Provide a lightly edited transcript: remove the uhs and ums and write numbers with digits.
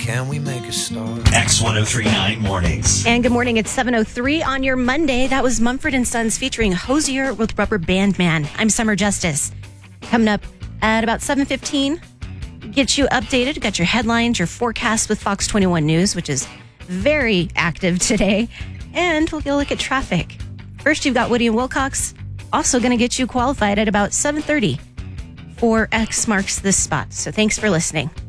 Can we make a start? X1039 Mornings. And good morning. It's 7:03 on your Monday. That was Mumford & Sons featuring Hosier with Rubber Band Man. I'm Summer Justice. Coming up at about 7:15, get you updated. Got your headlines, your forecast with Fox 21 News, which is very active today. And we'll get a look at traffic. First, you've got Woody and Wilcox. Also going to get you qualified at about 7:30 for X Marks This Spot. So thanks for listening.